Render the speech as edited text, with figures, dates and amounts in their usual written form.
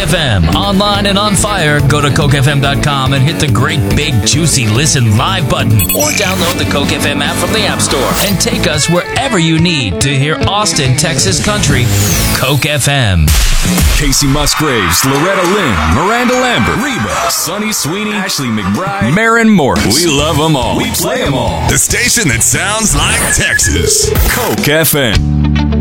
FM, online and on fire. Go to CokeFM.com and hit the great big juicy listen live button, or download the Coke FM app from the App Store and take us wherever you need to hear Austin, Texas country. Coke FM. Casey Musgraves, Loretta Lynn, Miranda Lambert, Reba, Sonny Sweeney, Ashley McBride, Maren Morris. We love them all. We play them all. The station that sounds like Texas. Coke FM.